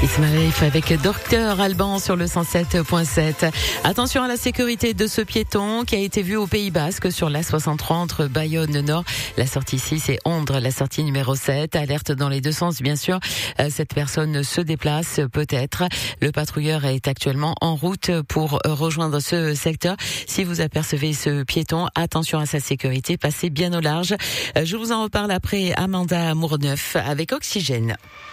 It's My Life avec Dr Alban sur le 107.7. Attention à la sécurité de ce piéton qui a été vu au Pays Basque sur l'A63 entre Bayonne Nord. La sortie ici, c'est Ondres, la sortie numéro 7. Alerte dans les deux sens, bien sûr. Cette personne se déplace peut-être. Le patrouilleur est actuellement en route pour rejoindre ce secteur. Si vous apercevez ce piéton, attention à sa sécurité. Passez bien au large. Je vous en reparle après Amanda Mourneuf avec Oxygène.